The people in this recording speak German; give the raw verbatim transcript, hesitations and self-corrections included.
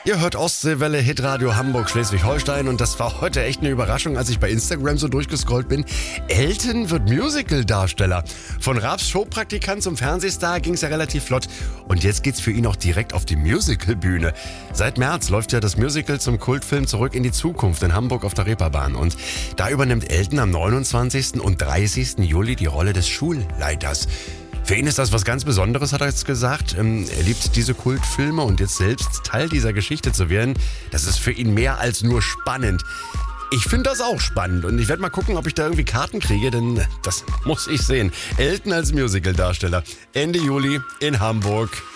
Ihr hört Ostseewelle, Hitradio Hamburg, Schleswig-Holstein und das war heute echt eine Überraschung, als ich bei Instagram so durchgescrollt bin. Elton wird Musical-Darsteller. Von Raabs Showpraktikant zum Fernsehstar ging es ja relativ flott und jetzt geht's für ihn auch direkt auf die Musicalbühne. Seit März läuft ja das Musical zum Kultfilm Zurück in die Zukunft in Hamburg auf der Reeperbahn und da übernimmt Elton am neunundzwanzigsten und dreißigsten Juli die Rolle des Schulleiters. Für ihn ist das was ganz Besonderes, hat er jetzt gesagt. Er liebt diese Kultfilme und jetzt selbst Teil dieser Geschichte zu werden, das ist für ihn mehr als nur spannend. Ich finde das auch spannend und ich werde mal gucken, ob ich da irgendwie Karten kriege, denn das muss ich sehen. Elton als Musicaldarsteller. Ende Juli in Hamburg.